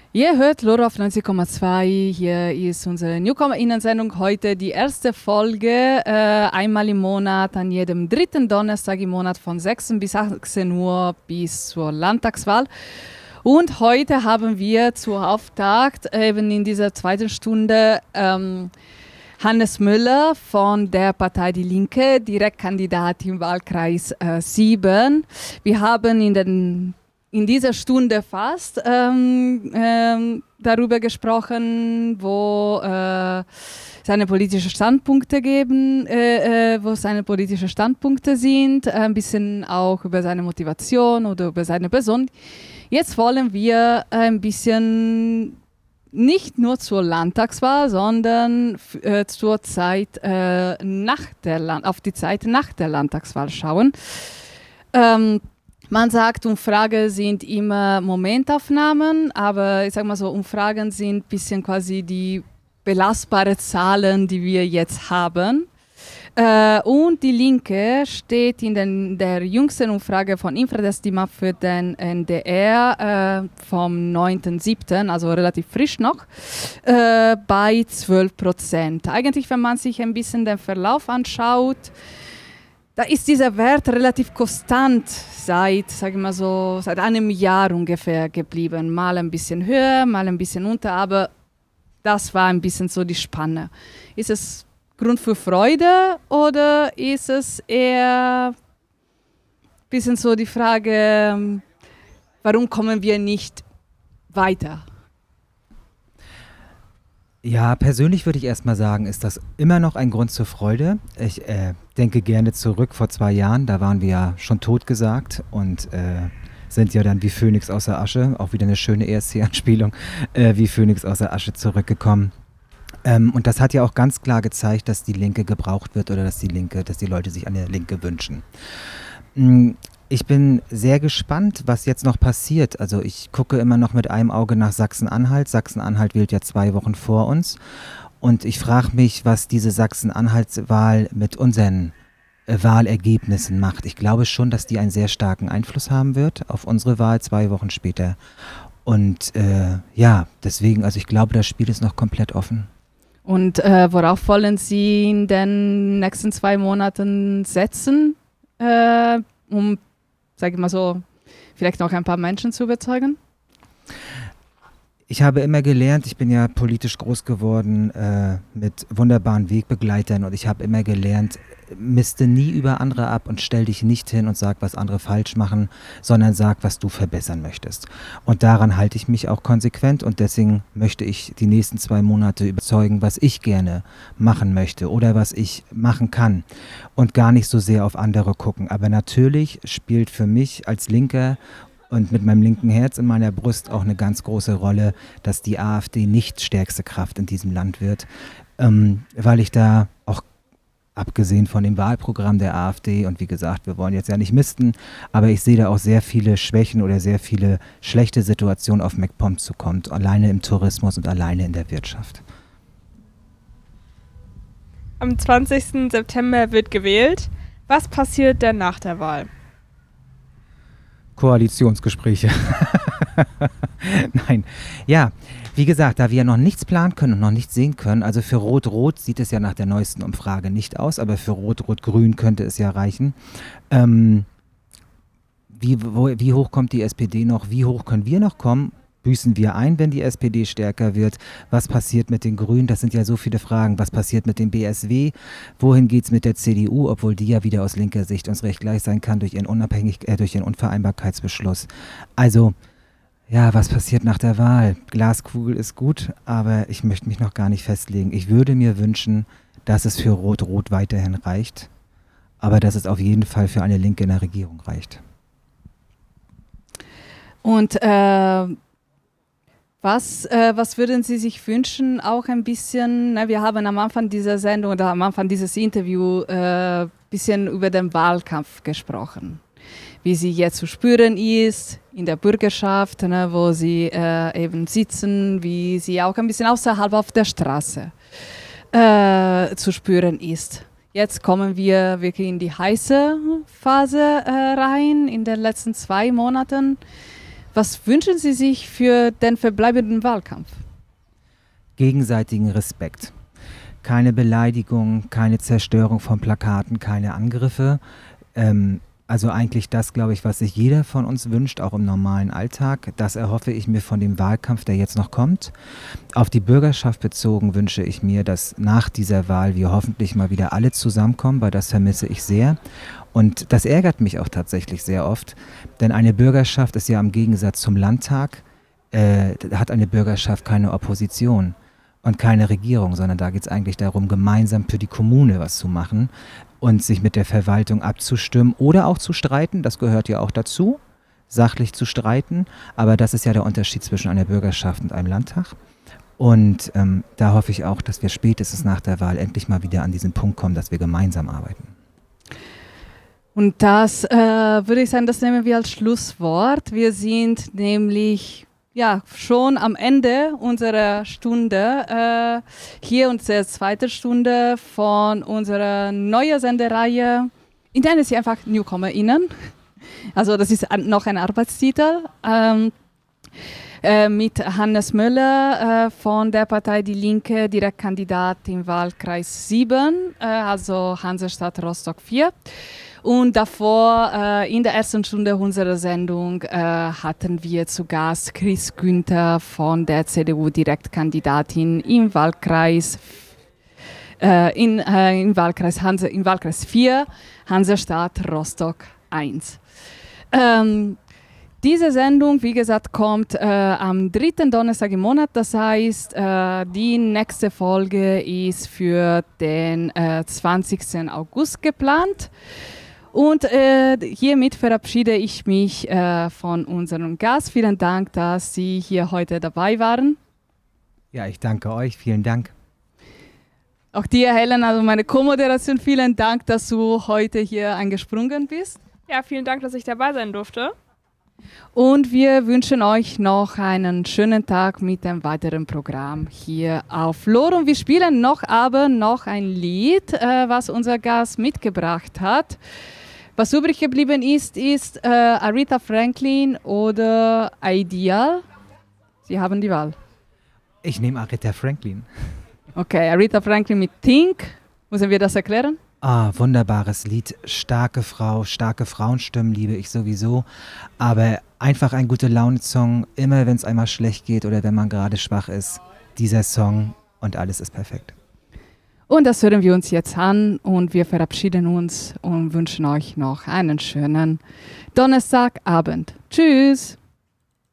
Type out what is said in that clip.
Ihr hört Loro auf 90,2. Hier ist unsere NewcomerInnen-Sendung. Heute die erste Folge, einmal im Monat, an jedem dritten Donnerstag im Monat von 16 bis 18 Uhr bis zur Landtagswahl. Und heute haben wir zur Auftakt eben in dieser zweiten Stunde Hannes Müller von der Partei Die Linke, Direktkandidat im Wahlkreis 7. Wir haben in dieser Stunde fast darüber gesprochen, wo seine politischen Standpunkte wo seine politischen Standpunkte sind, ein bisschen auch über seine Motivation oder über seine Person. Jetzt wollen wir ein bisschen nicht nur zur Landtagswahl, sondern zur Zeit auf die Zeit nach der Landtagswahl schauen. Man sagt, Umfragen sind immer Momentaufnahmen, aber ich sage mal so, Umfragen sind ein bisschen quasi die belastbaren Zahlen, die wir jetzt haben. Und die Linke steht in der jüngsten Umfrage von Infradestima für den NDR vom 9.7., also relativ frisch noch, bei 12%. Eigentlich, wenn man sich ein bisschen den Verlauf anschaut, da ist dieser Wert relativ konstant seit einem Jahr ungefähr geblieben. Mal ein bisschen höher, mal ein bisschen unter, aber das war ein bisschen so die Spanne. Ist es Grund für Freude oder ist es eher ein bisschen so die Frage, warum kommen wir nicht weiter? Ja, persönlich würde ich erstmal sagen, ist das immer noch ein Grund zur Freude. Ich denke gerne zurück vor 2 Jahren, da waren wir ja schon totgesagt und sind ja dann wie Phönix aus der Asche, auch wieder eine schöne ESC-Anspielung, wie Phönix aus der Asche zurückgekommen. Und das hat ja auch ganz klar gezeigt, dass die Linke gebraucht wird oder dass die Leute sich eine Linke wünschen. Ich bin sehr gespannt, was jetzt noch passiert. Also ich gucke immer noch mit einem Auge nach Sachsen-Anhalt. Sachsen-Anhalt wählt ja 2 Wochen vor uns. Und ich frage mich, was diese Sachsen-Anhaltswahl mit unseren Wahlergebnissen macht. Ich glaube schon, dass die einen sehr starken Einfluss haben wird auf unsere Wahl 2 Wochen später. Und deswegen, also ich glaube, das Spiel ist noch komplett offen. Und worauf wollen Sie in den nächsten 2 Monaten setzen, um, sage ich mal so, vielleicht noch ein paar Menschen zu überzeugen? Ich habe immer gelernt, ich bin ja politisch groß geworden mit wunderbaren Wegbegleitern und ich habe immer gelernt, misste nie über andere ab und stell dich nicht hin und sag, was andere falsch machen, sondern sag, was du verbessern möchtest. Und daran halte ich mich auch konsequent und deswegen möchte ich die nächsten 2 Monate überzeugen, was ich gerne machen möchte oder was ich machen kann und gar nicht so sehr auf andere gucken. Aber natürlich spielt für mich als Linker und mit meinem linken Herz in meiner Brust auch eine ganz große Rolle, dass die AfD nicht stärkste Kraft in diesem Land wird, weil ich da auch abgesehen von dem Wahlprogramm der AfD und wie gesagt, wir wollen jetzt ja nicht misten, aber ich sehe da auch sehr viele Schwächen oder sehr viele schlechte Situationen auf MacPom zukommt, alleine im Tourismus und alleine in der Wirtschaft. Am 20. September wird gewählt. Was passiert denn nach der Wahl? Koalitionsgespräche. Nein, ja, wie gesagt, da wir ja noch nichts planen können und noch nichts sehen können, also für Rot-Rot sieht es ja nach der neuesten Umfrage nicht aus, aber für Rot-Rot-Grün könnte es ja reichen. Wie hoch kommt die SPD noch? Wie hoch können wir noch kommen? Büßen wir ein, wenn die SPD stärker wird? Was passiert mit den Grünen? Das sind ja so viele Fragen. Was passiert mit dem BSW? Wohin geht es mit der CDU, obwohl die ja wieder aus linker Sicht uns recht gleich sein kann durch ihren Unvereinbarkeitsbeschluss? Also, ja, was passiert nach der Wahl? Glaskugel ist gut, aber ich möchte mich noch gar nicht festlegen. Ich würde mir wünschen, dass es für Rot-Rot weiterhin reicht, aber dass es auf jeden Fall für eine Linke in der Regierung reicht. Und was würden Sie sich wünschen, auch ein bisschen, wir haben am Anfang dieser Sendung oder am Anfang dieses Interviews ein bisschen über den Wahlkampf gesprochen, wie sie jetzt zu spüren ist in der Bürgerschaft, wo sie eben sitzen, wie sie auch ein bisschen außerhalb auf der Straße zu spüren ist. Jetzt kommen wir wirklich in die heiße Phase rein, in den letzten 2 Monaten. Was wünschen Sie sich für den verbleibenden Wahlkampf? Gegenseitigen Respekt. Keine Beleidigung, keine Zerstörung von Plakaten, keine Angriffe. Also eigentlich das, glaube ich, was sich jeder von uns wünscht, auch im normalen Alltag. Das erhoffe ich mir von dem Wahlkampf, der jetzt noch kommt. Auf die Bürgerschaft bezogen wünsche ich mir, dass nach dieser Wahl wir hoffentlich mal wieder alle zusammenkommen, weil das vermisse ich sehr. Und das ärgert mich auch tatsächlich sehr oft, denn eine Bürgerschaft ist ja im Gegensatz zum Landtag, hat eine Bürgerschaft keine Opposition und keine Regierung, sondern da geht es eigentlich darum, gemeinsam für die Kommune was zu machen und sich mit der Verwaltung abzustimmen oder auch zu streiten. Das gehört ja auch dazu, sachlich zu streiten. Aber das ist ja der Unterschied zwischen einer Bürgerschaft und einem Landtag. Und da hoffe ich auch, dass wir spätestens nach der Wahl endlich mal wieder an diesen Punkt kommen, dass wir gemeinsam arbeiten. Und das würde ich sagen, das nehmen wir als Schlusswort. Wir sind nämlich schon am Ende unserer Stunde, hier unsere zweite Stunde von unserer neuen Sendereihe, in der Sie einfach NewcomerInnen, also das ist noch ein Arbeitstitel, mit Hannes Möller von der Partei Die Linke, Direktkandidat im Wahlkreis 7, also Hansestadt Rostock 4. Und davor, in der ersten Stunde unserer Sendung, hatten wir zu Gast Chris Günther von der CDU, Direktkandidatin im Wahlkreis, im Wahlkreis 4, Hansestadt Rostock 1. Diese Sendung, wie gesagt, kommt am 3. Donnerstag im Monat. Das heißt, die nächste Folge ist für den 20. August geplant. Und hiermit verabschiede ich mich von unserem Gast. Vielen Dank, dass Sie hier heute dabei waren. Ja, ich danke euch. Vielen Dank. Auch dir, Helen, also meine Co-Moderation. Vielen Dank, dass du heute hier eingesprungen bist. Ja, vielen Dank, dass ich dabei sein durfte. Und wir wünschen euch noch einen schönen Tag mit dem weiteren Programm hier auf LoR. Und wir spielen noch ein Lied, was unser Gast mitgebracht hat. Was übrig geblieben ist Aretha Franklin oder Ideal. Sie haben die Wahl. Ich nehme Aretha Franklin. Okay, Aretha Franklin mit Think. Müssen wir das erklären? Wunderbares Lied. Starke Frau, starke Frauenstimmen liebe ich sowieso. Aber einfach ein gute Laune-Song. Immer wenn es einmal schlecht geht oder wenn man gerade schwach ist. Dieser Song und alles ist perfekt. Und das hören wir uns jetzt an und wir verabschieden uns und wünschen euch noch einen schönen Donnerstagabend. Tschüss!